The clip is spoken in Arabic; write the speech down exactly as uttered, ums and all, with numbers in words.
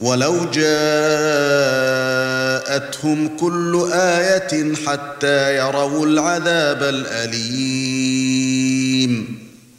وَلَوْ جَاءَتْهُمْ كُلُّ آيَةٍ حَتَّى يَرَوْا الْعَذَابَ الْأَلِيمَ